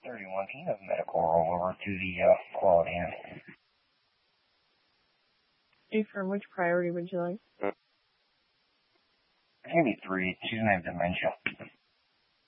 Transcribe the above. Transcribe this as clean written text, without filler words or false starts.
31. Can you have medical rollover to the quality end? Affirm, which priority would you like? Maybe 3. She's going to have dementia.